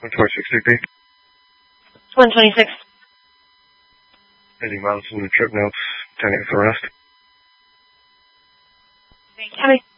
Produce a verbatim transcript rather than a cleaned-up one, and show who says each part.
Speaker 1: one twenty-six C P.
Speaker 2: one twenty-six.
Speaker 1: eighty miles from the trip notes. ten eight for rest.
Speaker 2: Copy.